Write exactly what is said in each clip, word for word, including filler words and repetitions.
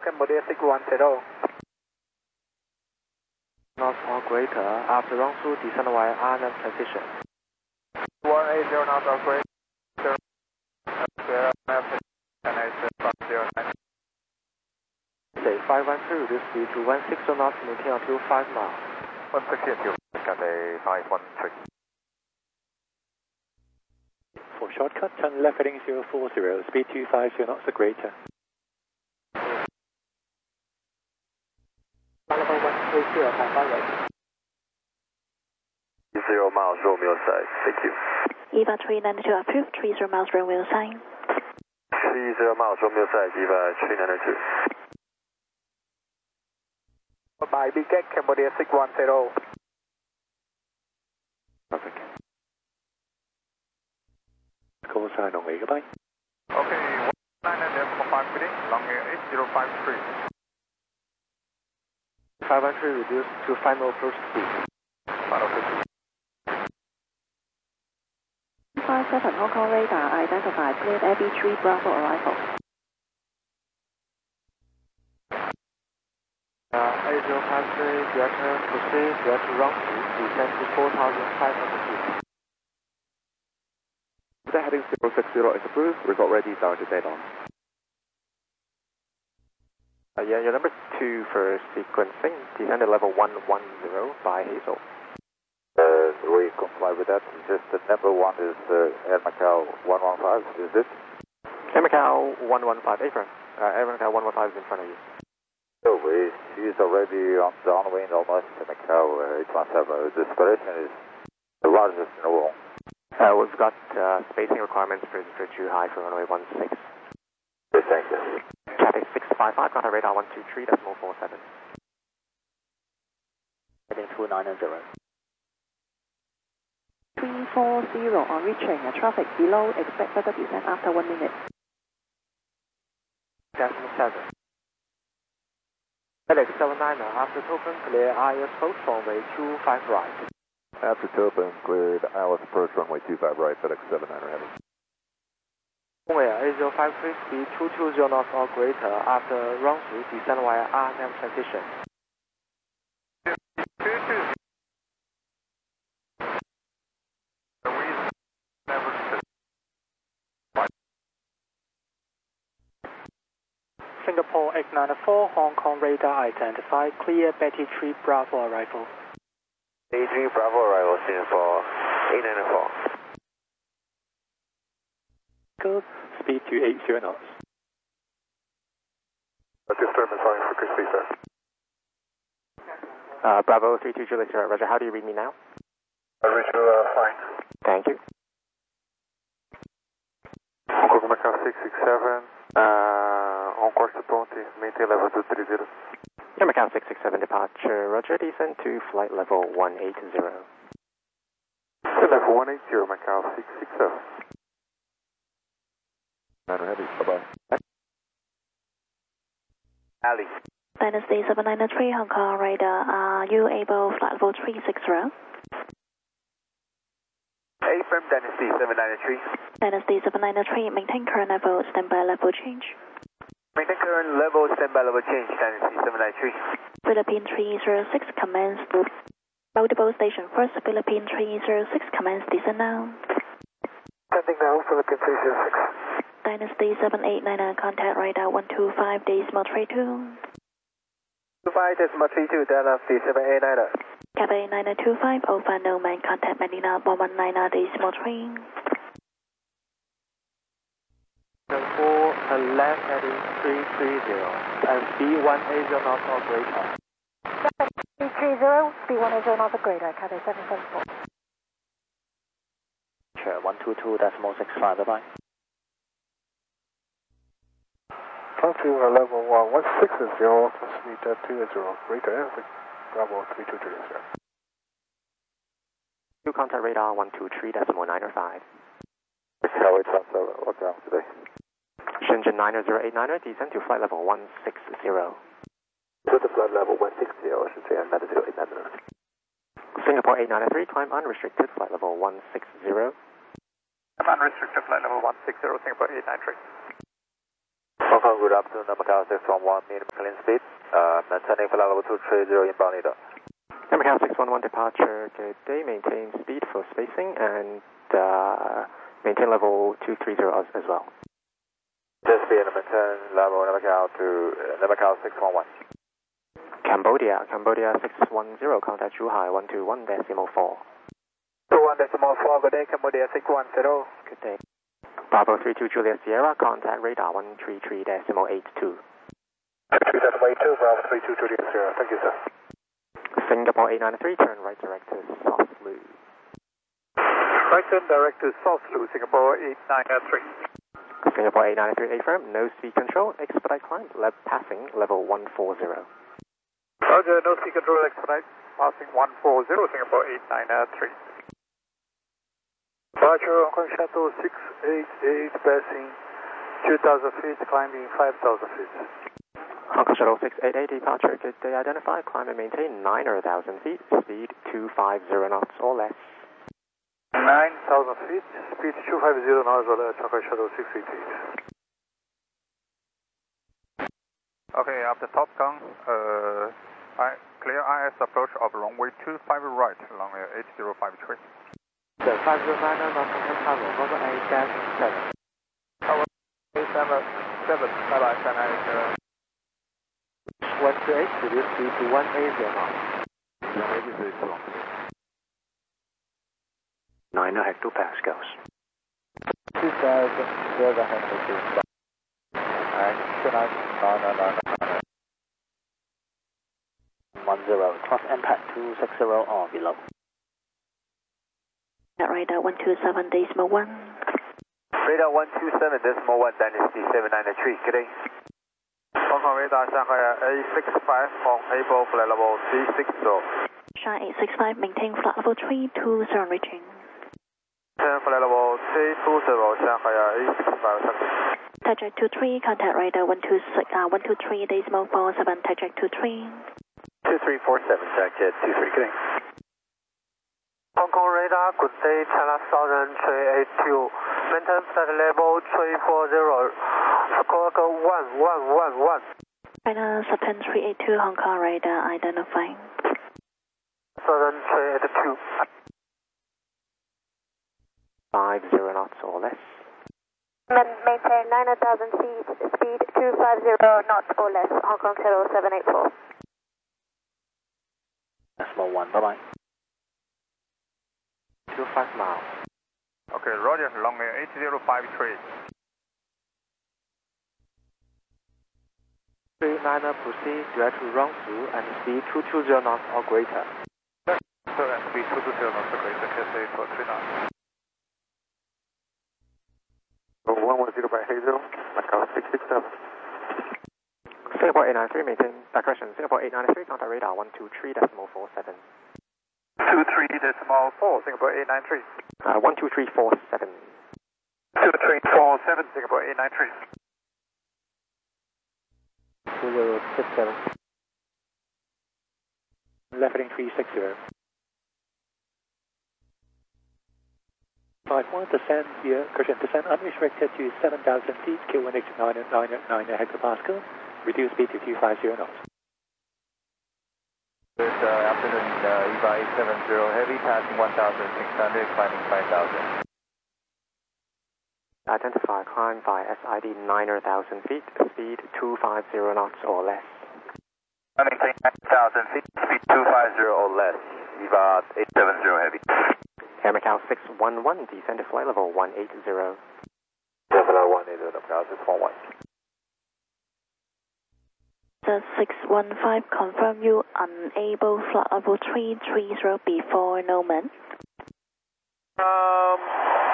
Cambodia six one zero. North or greater after run through descent via R N M transition. one eight zero knots or greater. Say five one three, reduce speed to one six zero knots, maintain altitude five miles. one six zero, Cathay five one three. For shortcut, turn left heading zero four zero, speed two five zero knots or greater. Level one three zero, Taiwan right. Zero miles, Romeo side, thank you. EVA three ninety-two approved, three zero miles runway sign. three zero miles, Romeo side, EVA three ninety-two. Bye, Big Cat, Cambodia six one zero. Perfect. Call sign on way, goodbye. Okay, one nine nine zero five reading, long air eight zero five three. five one three, reduce to final approach speed. Final approach. five seven Hong Kong radar identified cleared A B three Bravo arrival. Uh, eight zero five three, director proceed, director run through, descend to four thousand five hundred feet. The heading zero six zero is approved, result ready, down to dead on. Uh, yeah, your number two for sequencing, descend to level one one zero by Hazel. Uh, we comply with that. Just the number one is uh, Air Macau one one five, is this? Air Macau one one five, apron. Uh, Air Macau one one five is in front of you. So we, she's already on downwind almost to Macau uh, eight one seven. The separation is the largest in the world. Uh, we've got uh, spacing requirements for, for too high for runway one six. Okay, thank you. Cathay six five five, contact radar one two three, decimal four seven. Heading two nine zero. three four zero on reaching a traffic below, expect further descent after one minute. Decimal seven. FedEx seven niner, after token, clear I S approach runway two five right. After Topin, cleared I L S approach runway two five right, FedEx seven niner heading. Runway eight zero five three, speed two two zero knots or greater after run through descent via R N M transition. Singapore eight nine four, Hong Kong radar identified, clear Betty three Bravo arrival. Betty three Bravo arrival, Singapore eight nine four. Good, speed two eight zero knots. Disturbance flying for Crispy, sir. Uh, Bravo three two Juliet, sir. Roger, how do you read me now? I read you uh, fine. Thank you. Hong Kong Macau six six seven, uh, on course to Ponte, maintain level two three zero. Air Macau six six seven departure, Roger, descend to flight level one eight zero. Level one eight zero, Macau six six seven. Niner heavy, bye-bye. Ali. Dynasty seven nine three Hong Kong radar, are you able flight level three six zero? A-firm Dynasty seven nine three. Dynasty seven nine three, maintain current level, standby level change. Maintain current level, standby level change, Dynasty seven nine three. Philippine three zero six commenced. Multiple station first, Philippine three zero six commenced, descend now. Sending now, Philippine three zero six. Dynasty seven eight nine nine, contact radar one two five, decimal three two. two five decimal three two, Dynasty seven eight nine nine. Cathay nine two five, Alpha Nomad, contact Manila one one nine, decimal three. four, uh, left heading three three zero, and speed one eight zero knots or greater. three three zero, speed one eight zero knots or greater, Cathay seven seven four. Sure, one two two decimal six five, bye-bye. Frontier level one one six zero, speed two zero, greater, Bravo three two three, sir. You contact radar one two three, decimal nine five. Macau eight one seven, what's down today? Shenzhen nine zero eight nine, descend to flight level one six zero. To the flight level one six zero, I should say, and nine zero eight nine zero. Singapore eight nine three, climb unrestricted, flight level one six zero. I'm unrestricted, flight level one six zero, Singapore eight nine three. Hong Kong, good afternoon, Macau six one one, medium clean speed, uh, maintaining flight level two three zero inbound leader. Macau six one one departure, good day, maintain speed for spacing and uh, maintain level two three zero as, as well. Just be in the maintain level Macau to uh, Macau six one one. Cambodia, Cambodia six one zero, contact Zhuhai one two one decimal four. two one decimal four, good day, Cambodia six one zero. Good day. Bravo three two Juliet Sierra, contact radar one three three decimal eight two. three decimal eight two, Bravo three two Juliet Sierra, thank you, sir. Singapore eight nine three, turn right direct to South Lu. Right turn direct to South Lu, Singapore eight nine three. Singapore eight nine three, affirm, no speed control, expedite climb, lev passing, level one four zero. Roger, no speed control, expedite, passing one four zero, Singapore eight nine three. Departure, Hong Kong Shuttle six eight eight, passing two thousand feet, climbing five thousand feet. Hong Kong Shuttle six eight eight, departure, good day, identify, climb and maintain nine thousand feet, speed two five zero knots or less. nine thousand feet, speed two five zero knots or less, Hong Kong Shuttle six eight eight. Okay, after Top Gun, uh, I clear I S approach of runway two five right, runway eight zero five three. The five zero nine knots confirm tower, runway eight dash seven. Tower eight seven seven, bye bye, China eight. one two eight, reduce speed to one eighty knots. nine hectopascals. two thousand seven hundred. And tonight, no, no, no, no. one zero, cross impact two six zero or below. Radar one two seven decimal one. Radar one two seven decimal one, Dynasty seven nine three, good day. Hong Kong radar Shanghai A six five on able flight level three six zero. Shanghai eight six five, maintain flight level three two zero reaching. Turn flight level three two zero, Shanghai A six five, thank you. Tajic two three, contact radar one two six, uh, one two three decimal four seven, Tajic two three. two three four seven, Tajic two three, good day. Hong Kong radar, good day, China Southern three eight two, maintain flight level three four zero, score one one one one. China Southern three eight two, Hong Kong radar identifying. Southern three eight two. five zero knots or less. Maintain nine thousand feet, speed two five zero knots or less, Hong Kong Shuttle seven eight four. Decimal one, bye bye. two five miles. Okay, Roger, runway eight zero five three. three niner proceed direct to Rongsu and speed two two zero knots or greater. So and speed two two zero knots or greater, K S A for three nine. one one zero by Hazel, Macau six six seven. Singapore eight nine three, maintain, uh, correction, Singapore eight nine three, contact radar one two three decimal four seven. two three decimal four, Singapore eight nine three. Uh, one two three four seven. two three four seven, Singapore eight nine three. two zero six seven. Left heading three six zero. five one, descend here, correction, descend unrestricted to seven thousand feet, Q one H nine nine nine hectopascal, reduce speed to two five zero knots. Good uh, afternoon, uh, E V A eight seven zero heavy, passing one thousand six hundred, climbing five thousand. Identify, climb by S I D nine thousand feet, speed two five zero knots or less. Maintain nine thousand feet, speed two five zero or less, E V A eight seven zero heavy. Air Macau six one one, descend to flight level one eight zero. Level one eight zero, Macau six one one. The six one five, confirm you unable flight level three three zero before Noman. Um,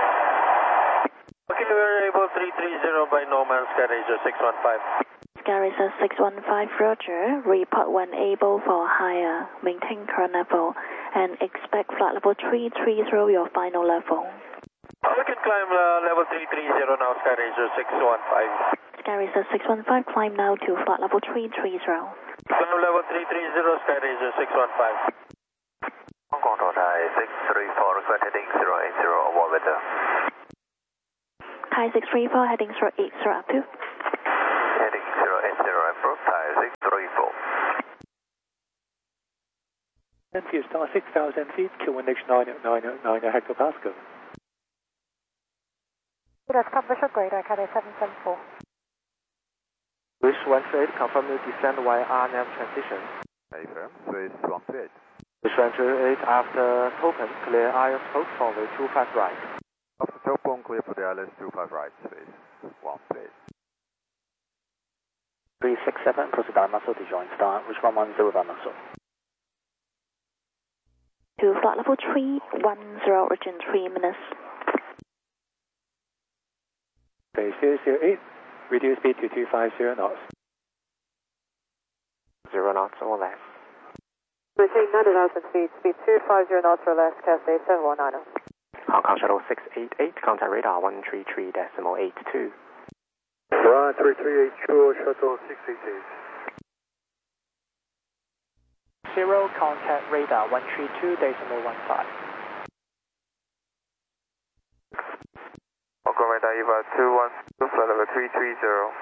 okay, we're able three three zero by Noman, Skyracer six one five. Skyracer six one five, Roger, report when able for higher, maintain current level, and expect flight level three three zero, your final level. We can climb uh, level three three zero now, Skyracer six one five. Skyracer six one five, climb now to flight level three three zero. Climb level three three zero, Skyracer six one five. Hong Kong Thai six three four, request heading zero eight zero, over weather. Thai six three four, heading zero eight zero up to. K approach, Thai six three four. And for your star six thousand feet, Q one H nine nine nine hectopascal. That's conversion grade, I Cathay seven seven four. Swiss one three eight, confirm you descend via R N A V transition. Affirm, Swiss one three eight. Swiss one three eight, after Topen, clear I S approach for the two five right. After Topon, clear for the I L S two five right, Swiss one three eight. three six seven, proceed down muscle to join star, which one one zero down muscle. To flight level three one zero, region three minutes. Base zero zero eight, reduce speed to two five zero knots. Zero knots or less. Maintain nine thousand feet, speed two five zero knots or less, Cathay seven one nine. Hong Kong Shuttle six eight eight, contact radar one three three decimal eight two. one three three eight two, Shuttle six eight eight. Zero, contact radar one three two decimal one five. Hong Kong radar Eva two one two, flight level three three zero.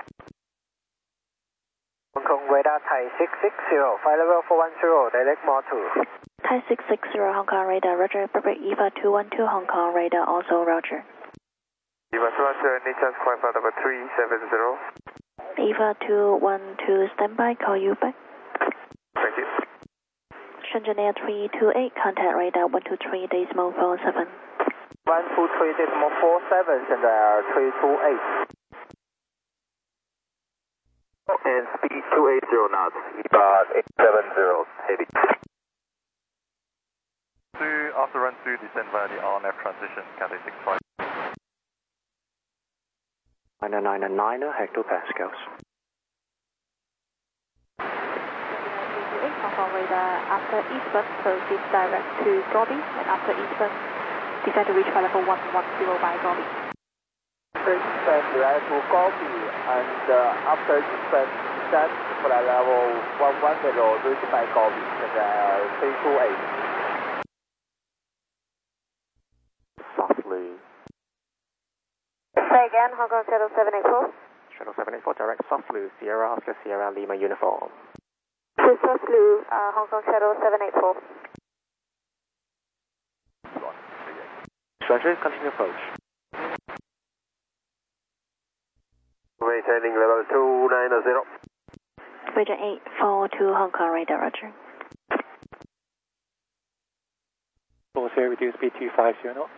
Hong Kong radar Thai six six zero, flight level four one zero, direct more two. Thai six six zero, Hong Kong radar, Roger. Pacific Eva two one two, Hong Kong radar, also Roger. Eva two one two, any chance flight level three seven zero. Eva two one two, standby, call you back. Thank you. Shenzhen three two eight, contact radar one two three decimal four seven. one two three decimal four seven, Shenzhen three two eight. And speed two eight zero knots, Eva eight seven zero, heavy. Two, after run two, descend via the R N F transition, Cathay six five. nine nine nine hectopascals. Hong Kong radar, after eastbound, proceed direct to Gobi, and after eastbound, descend to reach flight level one one zero by Gobi. Descend direct to Gobi, and uh, after eastbound, descend to flight level one one zero, reach by Gobi, and uh, three two eight. Softly. Say again, Hong Kong Shuttle seven eight four. Shuttle seven eight four, direct softly, Sierra Oscar Sierra Lima uniform. Crystal Blue, uh, Hong Kong Shuttle seven eight four. Roger, continue approach. Maintaining level two nine zero. Region eight four two, Hong Kong radar, Roger. four zero, reduce speed two five zero knots.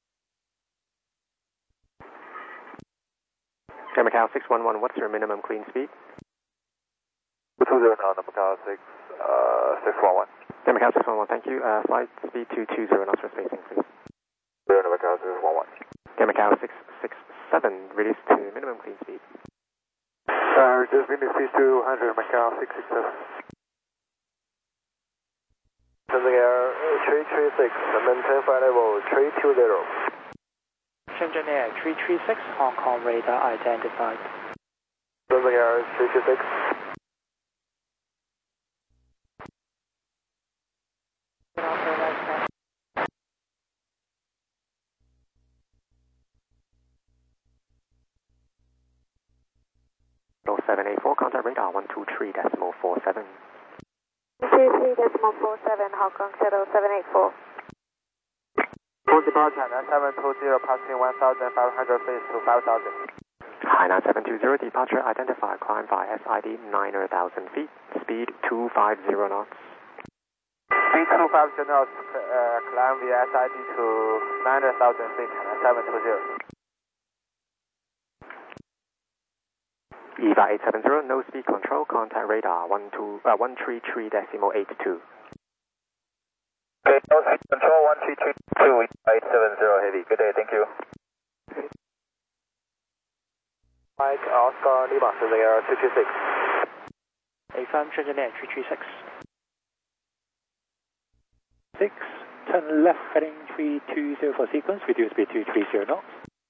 Air Macau six one one, what's your minimum clean speed? two zero now, Macau six, uh, six one one. Air Macau six one one, thank you. Uh, flight speed two two zero knots for spacing, please. Zero, Macau six one one. Air Macau six six seven, release to minimum clean speed. Uh, just minimum speed two hundred, Macau six six seven. Shenzhen Air three three six, maintain flight level three two zero. Shenzhen Air three three six, Hong Kong radar identified. Shenzhen Air three two six. seven eight four, contact radar one two three decimal four seven. two three decimal four seven, Hong Kong Shuttle seven eight four. Full departure, nine seven two zero, passing one thousand five hundred feet to five thousand. Hi, nine seven two zero, departure identified, climb by S I D nine thousand feet, speed two five zero knots. Speed two five zero knots, uh, climb via S I D to nine thousand feet, nine seven two zero. Eva eight seven zero, no speed control, contact radar one two uh one three three decimal eight two. Okay, no speed control one three three two eight seven zero heavy. Good day, thank you. Mike Oscar Lima, Shenzhen Air two two six. Affirm Shenzhen Air three three six. six, turn left heading three two zero for sequence, reduce speed two three zero knots.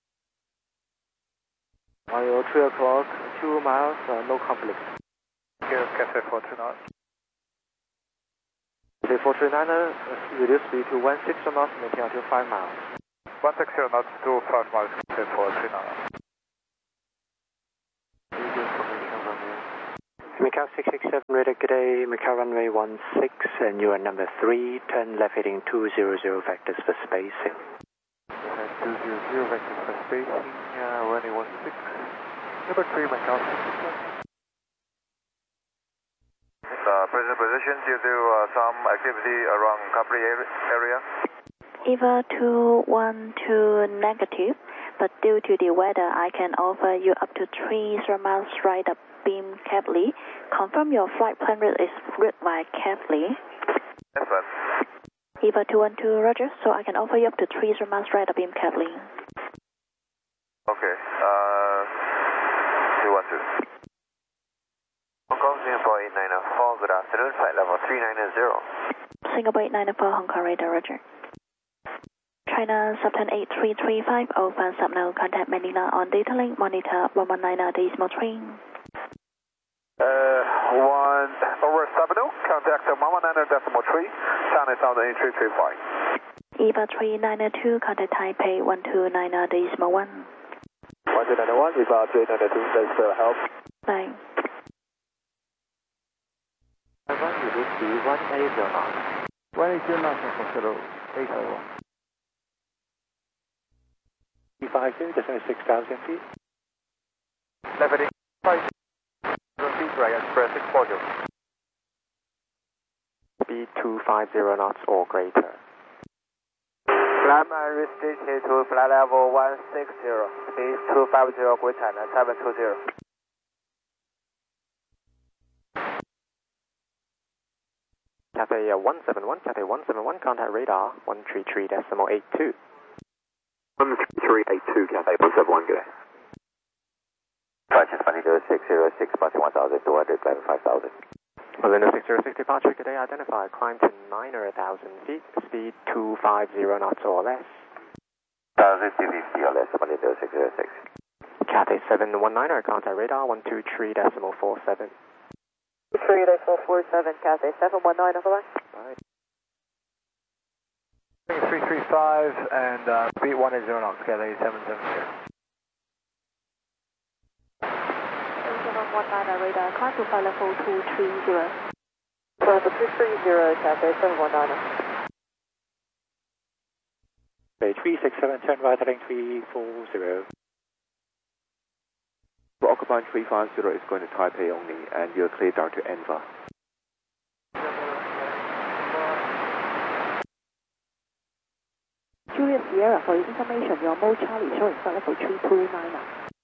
On your three o'clock, two miles, uh, no conflict. Here, Cathay four two nine. Cathay four two nine, uh, reduce speed to one six knots, maintain until five miles. one six zero knots to five miles, Cathay four two nine. Macau six six seven, radar, good day, Macau runway one six, and you are number three, turn left heading two zero zero vectors for spacing. two zero zero vectors for spacing, uh, runway one six, number three, Macau six six seven. Uh, present position due to uh, some activity around Capri area. Eva two one two negative, but due to the weather, I can offer you up to three miles right up beam Capri. Confirm your flight plan route is route by Capri. Yes, sir. Eva two one two, roger, so I can offer you up to three miles right up beam Capri. Okay, uh, two one two. Hong Kong Singapore eight nine four, good afternoon, flight level three nine zero. Singapore eight nine four, Hong Kong radar, roger. China Subten eight three three five, over Subno, contact Manila on data link, monitor one one nine decimal three. Uh, one, over Subno, contact one one nine decimal three, China Southern eight three three five. Eva three nine two, contact Taipei one two nine decimal one. one two nine one, Eva three nine two, thanks for help. Bye. Taiwan, you will be one eight zero knots. one eight zero knots for Kilo eight Taiwan. T five zero, just under six thousand feet. Left heading five feet right, express six four zero. Speed two five zero knots or greater. Climb and restricted to flight level one six zero, speed two five zero, Great China seven two zero. Cathay one seven one, Cathay one seven one, contact radar one three three decimal eight two. one three three eight two, Cathay one seven one, good day. Francis Manito six zero six, passing one thousand two hundred, climbing five thousand. Molino six zero six, departure, good day, identified, climb to nine thousand feet, speed two five zero knots or less. one thousand two fifty or less, Manito six zero six. Cathay seven one nine, contact radar one two three decimal four seven. three decimal four seven, Cathay seven one nine, overline. Right. three three five and uh, speed one eight zero knots, Cathay seven seven zero. seven one nine radar, climb to flight level two three zero. Level two three zero, Cathay seven one nine. Bay three six seven, turn right heading three four zero. Occupant three five zero is going to Taipei only, and you're cleared down to Enva. Julius Sierra, for your information, your mode Charlie showing flight level three two nine.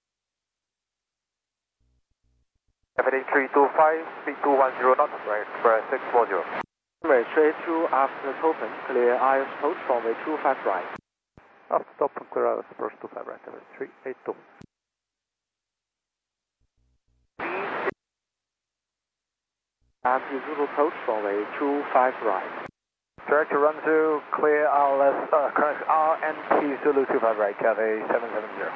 Heading three two five, speed two one zero knots, right, express six four zero. Runway straight through after Topen, clear I S approach runway two five right. After stop and clear out approach two five right, three eight two. After Zulu approach runway two five right. Direct to run to clear R L S, uh, correct, R N T Zulu two five right, Cathay seven seven zero.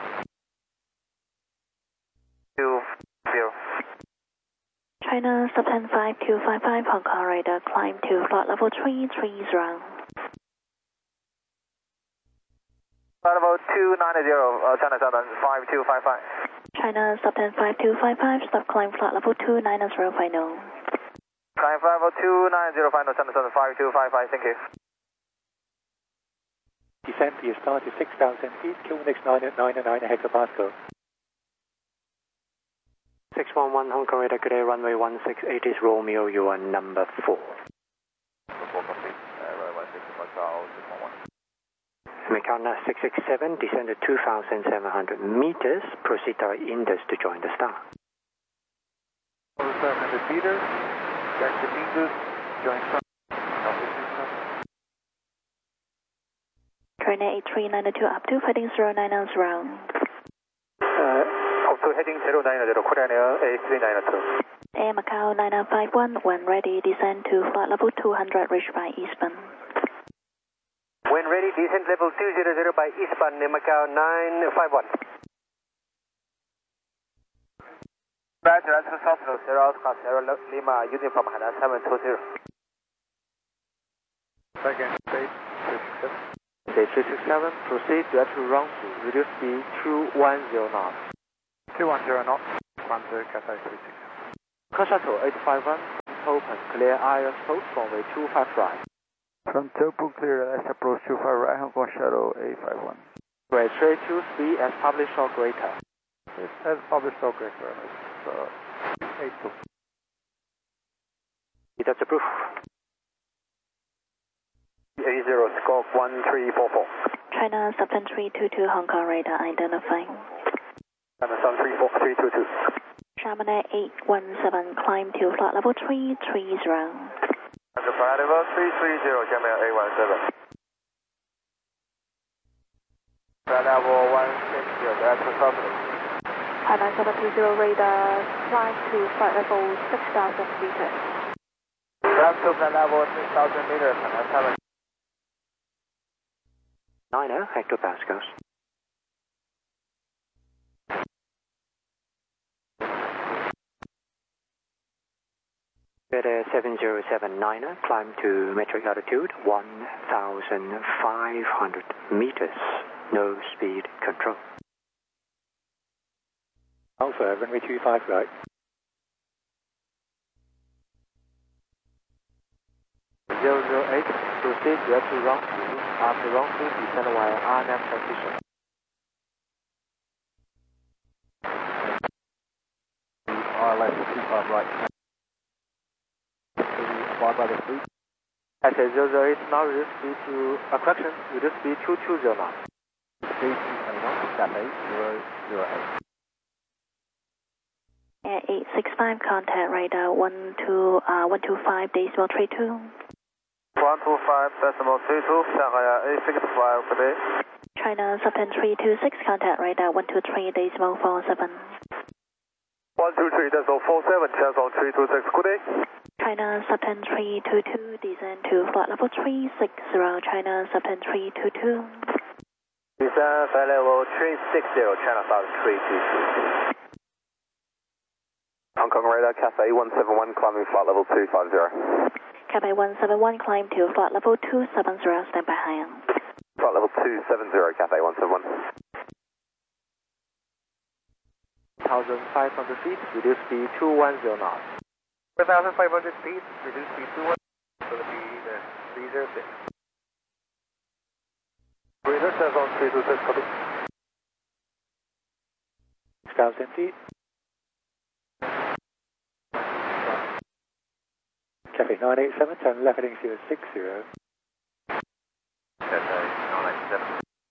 two zero. China Subten five two five five, Hong Kong radar, climb to flight level three three zero. Flight level two nine zero, uh, China Southern five two five five. China Subten five two five five, stop climb flight level two nine zero final. Climb flight level two nine zero, final China Southern five two five five, thank you. Descent to your start is six thousand feet, Q-Nix nine nine nine hectopascal. six one one, Hong Kong radar, good day, runway one six eight is Romeo, you are number four. Macau six six seven, descend to two thousand seven hundred meters, proceed to Indus to join the star. seven hundred meters, back to Indus, join star. China eight three nine two up to heading zero nine zero. Uh, up to heading zero nine zero, Korean Air eight three nine two. Air Macau nine five one, when ready, descend to flight level two hundred, reach by eastbound. When ready, descent level two hundred by eastbound, Macau nine five one. Roger, that's South Sierra Oscar Sierra Lima, Uniform Hana seven two zero. Second, stage three six seven. Day three six seven, proceed direct to round two, reduce speed two one zero knots. two one zero knots, one zero Cathay three six seven. Car Shuttle eight five one, open, clear I S post runway two five right. From Topo clear, let's approach two five right, Hong Kong Shuttle eight five one. Right, straight to speed as published or greater. It's as published or greater, it's uh, eight two. That's approved. eight zero, scope one three four four. China Subten three two two, Hong Kong radar identifying. China Subten three four three two two. Chamonix eight one seven, climb to flight level three three zero. Flight level three three zero, Chamonix eight one seven. Flight level one six zero, direction southwest. China seven two zero radar, climb to flight level six thousand meters. Climb to flight level six thousand meters, and seven. Niner, hectopascals. Weather seven zero seven Niner, climb to metric altitude one thousand five hundred meters, no speed control. Alpha, runway two five right. zero zero eight, proceed direct to round two, after round two, descend via R N M transition. R L S two five right. Abide by the speed. S A zero zero eight, now reduce speed to, uh, correction, reduce speed to two zero knots. Speed two twenty knots, Cathay zero zero eight. Air eight six five, contact radar one two, uh, one two five decimal three two. one two five decimal three two, Shanghai eight six five today. China Subten three two six, contact radar one two three decimal four seven. one two three decimal four seven, Channel three two six, good day. China Subten three two two, descend to flight level three six zero, China Subten three two two. Descend flight level three six zero, China South three two two. Hong Kong radar, Cathay one seven one, climbing flight level two five zero. Cathay one seven one, climb to flight level two seven zero, stand by high on. Flight level two seven zero, Cathay one seven one. one thousand five hundred feet, reduce speed to one zero knots. one thousand five hundred feet, reduce speed to one, so the speed uh, three zero six. Radar says on three two six, copy. six thousand feet. Traffic nine eight seven, turn left heading zero six zero. Cathay nine eight seven.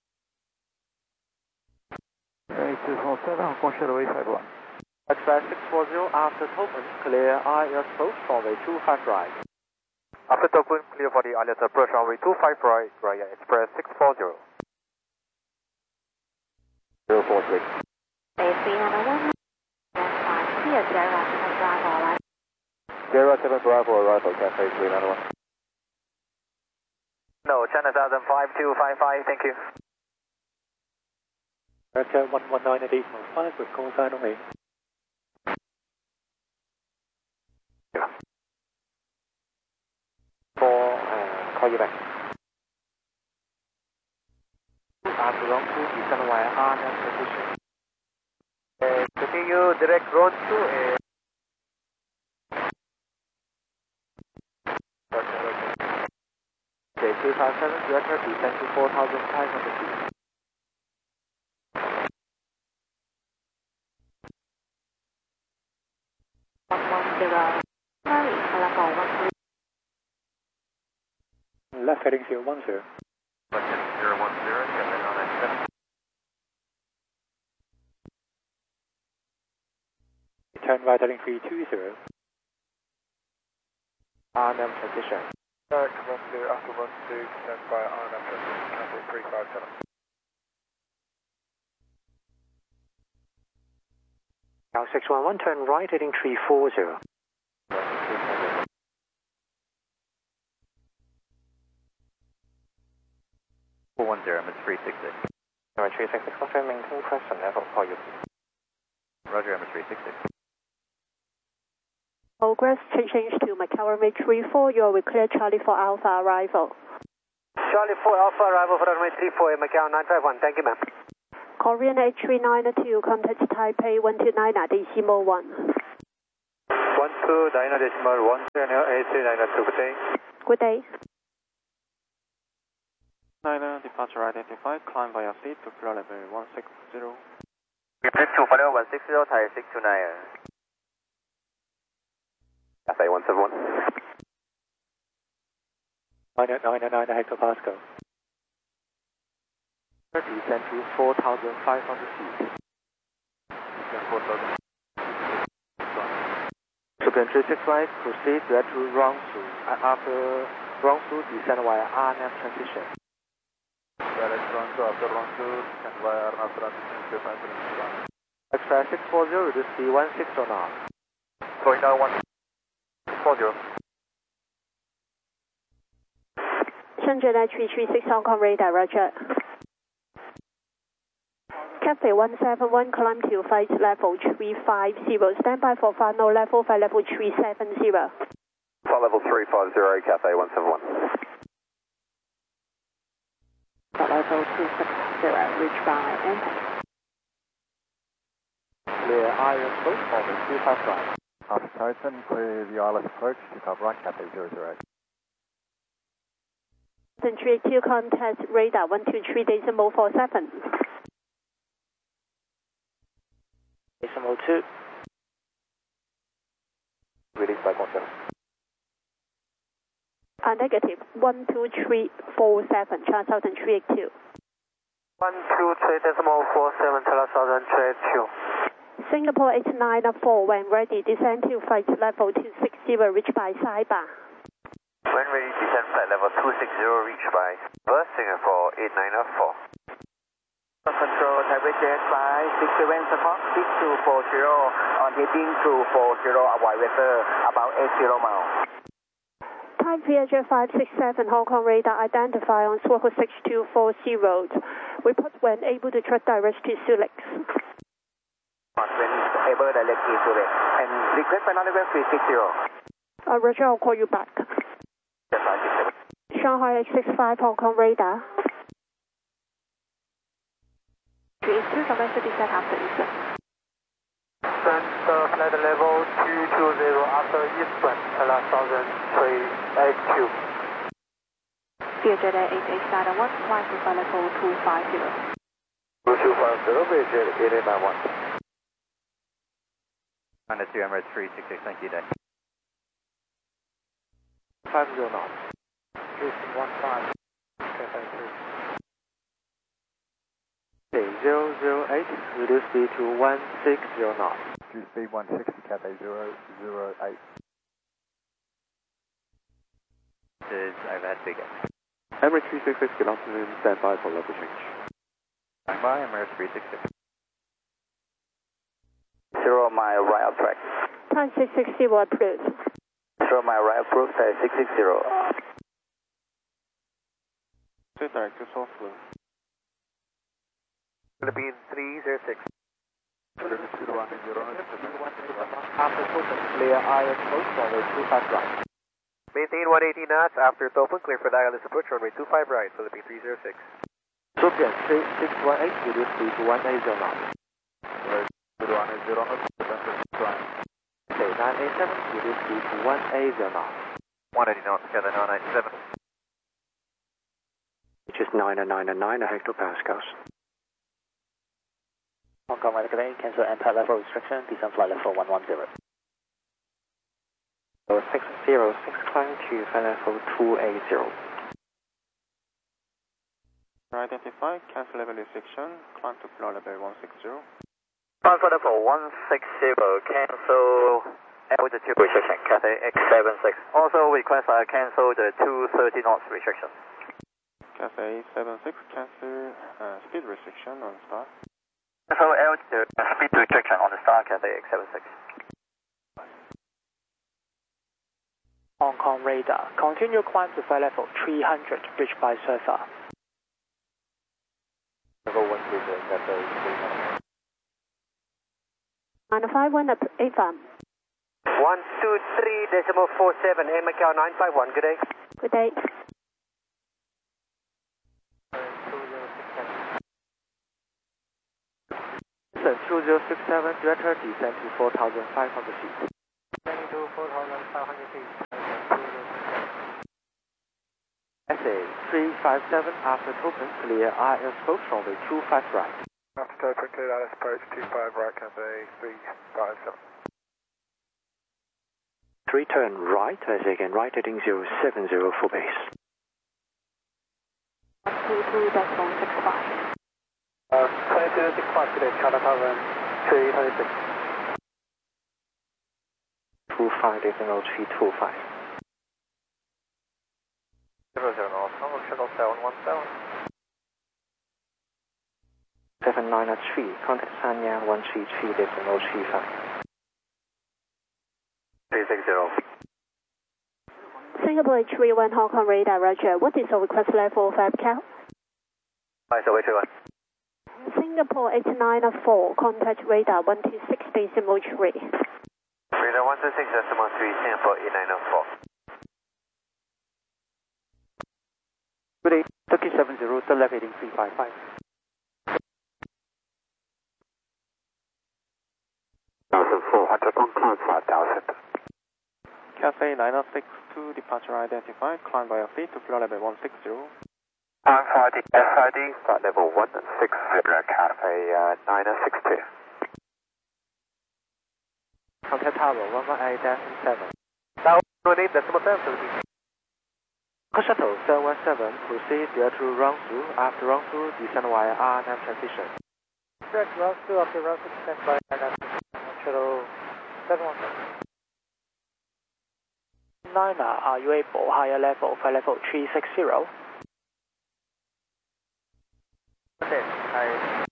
eight two four seven, Hong Kong Shuttle eight five one. Express six four zero, after Topen, clear I S post runway two five right. After Topen, clear for the I L S approach runway two five right, Raya Express six four zero. zero four three. A three nine one, clear Sierra seven Bravo, right? Sierra seven Bravo arrival, Cathay three nine one. No, China Southern five two five five, thank you. America one one nine decimal five with call sign only. Four, uh, call you back. After round two, descend via R N M transition. Uh, continue direct road to uh, J two five seven, director, descend to four thousand five hundred feet. one one zero, Mary, level one three. Left heading zero one zero. zero one zero, Cathay nine eight seven. Turn right heading three two zero. R N M transition. Direct one two, after one two, descend by R N M transition, Cathay three five seven. Now six one one, turn right heading three four zero. four one zero, Miss three six six. Alright, three six six, confirm maintain present level, call you. Roger, Miss three six six. Progress change to Macau runway three four, you are clear Charlie for Alpha arrival. Charlie four Alpha arrival for runway three four, Macau nine five one, thank you ma'am. Korean H three nine two, contact Taipei one two nine decimal one. one two, Dyna decimal one, channel eight three nine two, good day. Good day. Niner, departure identified, climb via seat to floor level one six zero. Repeat to floor level one six zero, Thai six two nine. Cathay one seven one. nine nine nine hectopascal. Descend to four thousand five hundred feet. Super three six right, proceed direct to run through. After run through, descend via R N F transition. Direct run through, after run through, descend via R N F transition. Extra six four zero, reduce speed one six or not. Going down one four zero. Shenzhen three three six Hong Kong radar, roger. Cathay one seven one, climb to flight level three five zero. Stand by for final level, flight level three seven zero. Flight level three five zero, Cathay one seven one. Flight level two six zero, reach by enter. Clear iron approach for the two five right. After Titan, clear the I L S approach to top right, Cathay zero zero eight. three two, contact radar one two three decimal four seven. Decimal two. Release by contact. Uh, negative one two three four seven, Charles Southern three eight two. one two three decimal four seven, Charles Southern three eight two. Singapore eight nine four, when ready, descend to flight level two six zero, reach by Saiba. When ready, descend flight level two six zero, reach by Perth, Singapore eight nine four. Control, Taipei Jet by six seven support, six two four zero, on heading to four zero, avoid weather, about eight zero miles. Type Viager five six seven, Hong Kong radar, identify on Swarco six two four zero. Report when able to track direct to Sulex. When able direct to Sulex. And request final level three six zero. Uh, Roger, I'll call you back. Shanghai X six five, Hong Kong radar. three eight two, commence descent after Eastern. Center flight level two two zero after Eastern, Charles Southern three eight two. Viajet eight eight nine one, climb to flight level two five zero. two two five zero, Viajet eight eight nine one. Minus two Emirates three six six, thank you, Day. five zero knots. Houston one five. Cathay three. Okay, zero zero eight, reduce speed to one six zero knots. Reduce speed one sixty, Cathay zero zero eight. This is overhead figure. Emirates three six six, good afternoon, stand by for level change. Stand by, Emirates three six six. Zero mile right up track. Time six six zero approved. Zero mile right approach, uh, six six zero. Straight direct to South Blue. Philippines three zero six. After Topen, clear iron approach, runway two five right. Maintain one eighty knots after Topen, clear for the I L S approach, runway two five right, Philippines three zero six. Soviet six one eight, reduce speed to one eighty knots. Okay, nine eight seven, reduce speed to one eighty knots. one eighty knots, together nine nine seven. Which is nine nine nine hectopascals. Hong Kong right today, cancel anti-level restriction, descend flight level one one zero. So six zero six, climb to flight level two eight zero. Identify, cancel level restriction, climb to floor level one six zero. Climb flight level one six zero, cancel altitude restriction, Cathay X seven six. Also request I cancel the two thirty knots restriction. Cathay seven six, cancel uh, speed restriction on start. So altitude speed restriction on the start, Cathay X seven six. Hong Kong radar, continue climb to flight level three hundred, reach by Surfer. Level one three zero, Cathay three hundred. nine five one, A F A M. one two three decimal four seven, Air Macau nine five one, good day. Good day. two zero six seven, director descend to four thousand five hundred feet. Descending to four thousand five hundred feet. S A three five seven after token, clear I S approach runway two five right. After token, clear I S approach two five right, Cathay three five seven. three turn right, as again, right heading zero seven zero for base. two two decimal six five. Uh, twenty-two six five today, China Tower, three twenty-six. two five decimal three two five. zero zero North, Hong Kong Shuttle seven one seven. seven nine at three, contact Sanya one three three decimal three five. three six zero. Singapore H three one Hong Kong radar, Roger. What is the request level for ABCAL? Hi, so H three one. Singapore eight nine four, contact radar one two six decimal three. Radar one two six decimal three, Singapore eight nine four. Good day, Turkey seven zero, turn left heading three five five. four hundred on climb five thousand. Cathay nine six two, departure identified, climb by a fleet to flight level one six zero. I'm F I D, F I D, flight level one six zero, Cathay uh, nine six two. Contact tower one one eight seven. Now, one eight decimal seven. Shuttle seven one seven, proceed due to run through. After run through, descend via R N M transition. Correct, run through after run through, descend by R N M. Shuttle seven one seven. Niner, are you able higher level, flight level three six zero? Okay, hi.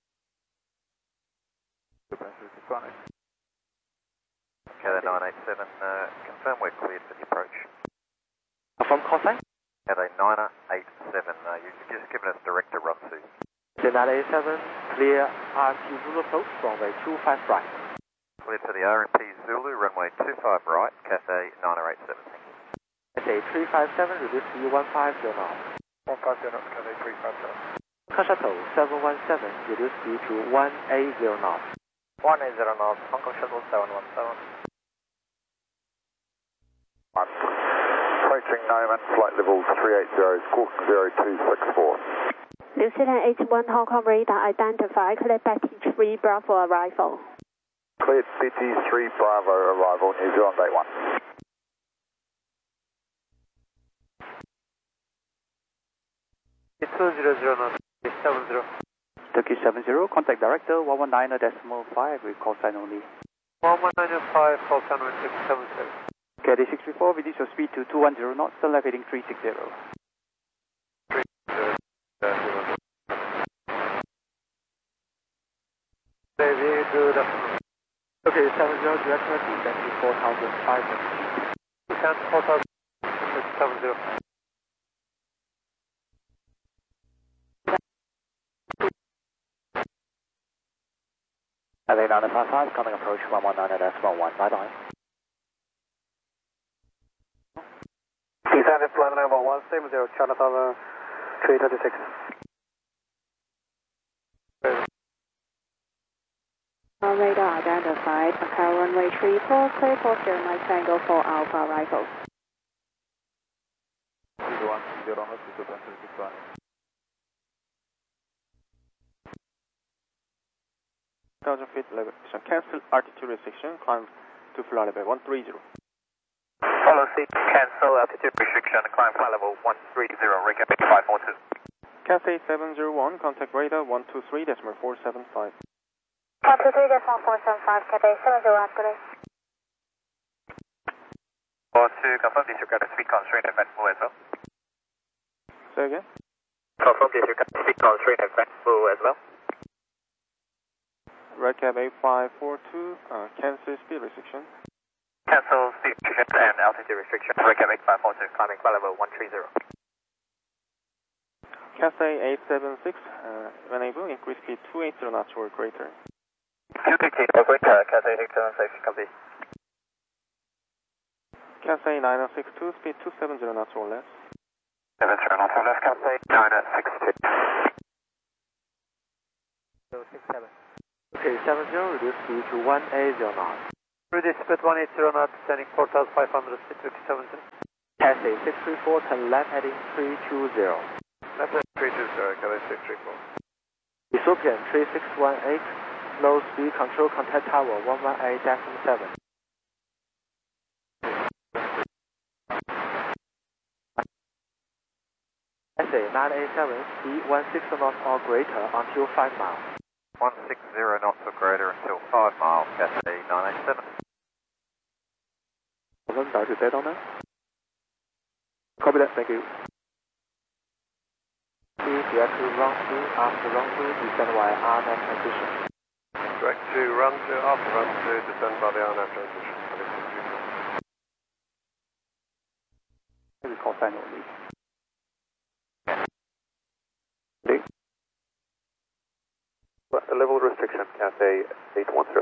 Cathay nine eight seven, uh, confirm we're cleared for the approach. From Cathay? Cathay nine eight seven, uh, you've just given us direct to run to. nine eight seven, clear R P Zulu approach, runway two five right. Cleared for the R M P Zulu, runway two five right, Cathay nine eight seven. S A three five seven, reduce to one five zero knots. one five zero knots, Cathay three five seven. Shuttle seven one seven, reduce speed to one eight zero knots. one eight zero North, Hong Kong Shuttle seven one seven. Approaching Noman, flight level three eight zero, squawk zero two six four. New Zealand eight one Hong Kong radar, identify, clear B T three Bravo arrival. Cleared B T three Bravo arrival, New Zealand eight one. two zero zero North, seven zero. Turkey seven zero, contact director one one nine decimal five with call sign only. one one nine five, call sign one six seven seven. K D six three four, reduce your speed to two one zero knots, turn left heading three six zero. Okay, seven zero, direct to descent to four thousand five hundred. Descent four thousand seven zero. Cathay nine five five, coming approach one one nine decimal one, bye bye. Descent flight level one seven zero, China Tower three thirty-six. Our radar identified, Macau runway three four, clear for zero nine Tango for Alpha arrival. zero one zero North, two six one. one thousand feet level, so cancel altitude restriction, climb to flight level one three zero. Follow seat, cancel altitude restriction, climb flight level one three zero, recap five four two. Cathay seven zero one, contact radar one two three decimal four seven five. one two three decimal four seven five, Cathay seven zero one, good day. Or to confirm disregard the speed constraint event full as well. Say again? Confirm disregard the speed constraint event full as well. Redcap eight five four two, uh, cancel speed restriction. Cancel speed restriction and altitude restriction. Redcap eight five four two, climbing flight level one three zero. Cathay eight seven six, uh, when able, increase speed two eighty knots or greater. two eighty or greater, Cathay eight seven six, copy. Cathay nine six two, speed two seventy knots or less. seven zero knots or less, Cathay nine six two. Okay, seven zero, reduce speed to one eighty knots. British Speed one eighty knots, descending four thousand five hundred feet, seven zero. Cathay six three four, turn left heading three two zero. Left heading three two zero, Cathay six three four. Ethiopian three six one eight, low speed control contact tower one one eight point seven. S A nine eight seven, speed one six knots or greater until five miles. one six zero knots or greater until five miles, Cathay nine eight seven. Directed dead on that. Copy that, thank you. Please direct to run through, after run through, descend via R NAV transition. Direct to run to, after run to, descend by the R NAV transition. We call final lead. Level restriction, Cathay eight one zero.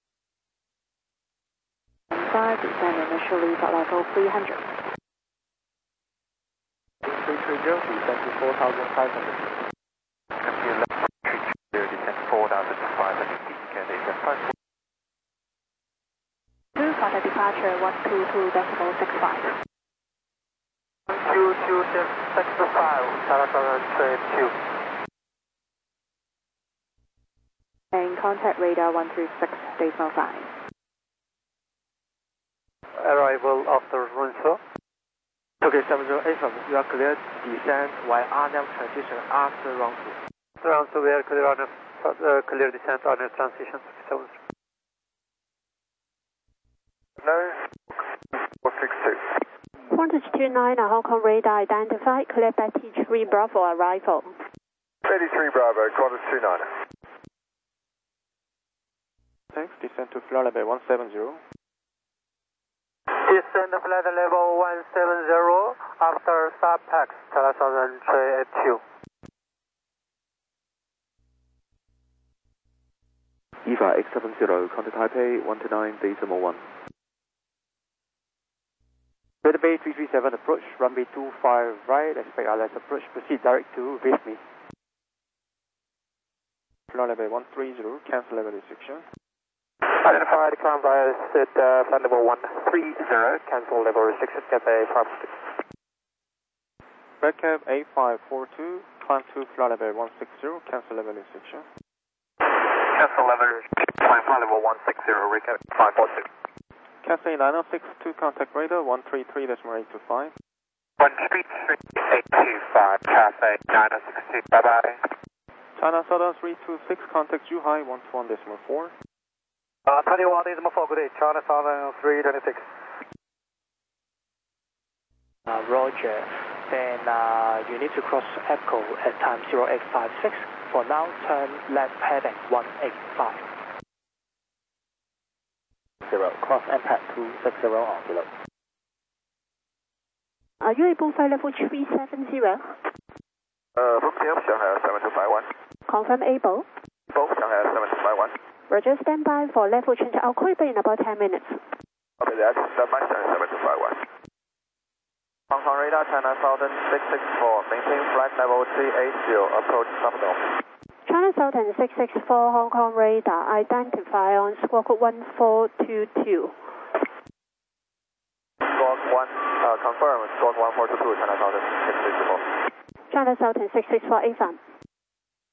five, descend initially at level three hundred. three three zero, descend to four thousand five hundred. three two zero, descend four thousand five hundred feet, Cathay seven five four. two, contact departure one two two decimal six five. one two two six five, China Southern Trade two. And contact radar one three six, decimal five. Arrival after run four. Okay, seven zero eight seven, you are cleared to descend via R NAV transition after run through. Round two, we are clear on uh, clear descent on a transition seven zero. No, four six two. Qantas two nine, Hong Kong radar identified, clear Betty three Bravo arrival. Betty three Bravo, Qantas two nine. Thanks, descend to flight level one seven zero. Descend flight level one seven zero after subpax, China Southern Trade two. E V A X seven zero, contact Taipei one two nine, decimal one. Red Bay three three seven, approach, runway two five right, expect I L S approach, proceed direct to with me. Flight level one three zero, cancel level restriction. Identified, climb via sit, uh, flight level one three zero, cancel level restriction, Cathay five six. Redcap eight five four two, climb to flight level one six zero, cancel level restriction. Cancel level restriction, flight level one six zero, recap five four two. Cathay nine oh six, two contact radar one three three decimal eight two five. one three three eight two five, Cathay nine oh six two, bye bye. China Southern three two six, contact Zhuhai one two one decimal four. Uh, twenty-one decimal four, good day, China Southern three twenty-six. Uh, Roger, then uh, you need to cross EPCO at time zero eight five six. For now, turn left heading one eight five. Zero, cross impact two six zero on below. Are you able to fly level three seven zero? Uh, from T M, Shanghai seven two five one. Confirm able. Both Shanghai seven two five one. Roger, stand by for level change. I'll call you back in about ten minutes. Okay, that's stand by Shanghai seven two five one. Hong Kong radar, China Southern six six four, maintain flight level three eight zero, approach Subdome. China Southern six six four, Hong Kong radar, identify on squawk one four two two. Squawk one, uh, confirm, squawk one four two two, China Southern six six four. China Southern six six four, A F A M.